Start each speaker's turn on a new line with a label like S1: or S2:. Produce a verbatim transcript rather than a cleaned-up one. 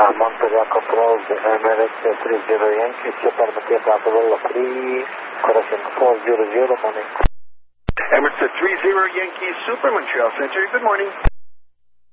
S1: Uh, Montreal Control, the Emirates three zero Yankee, Super Matia Bravo three, correction four zero zero, morning.
S2: Emirates three zero Yankee, Super Montreal Center, good morning.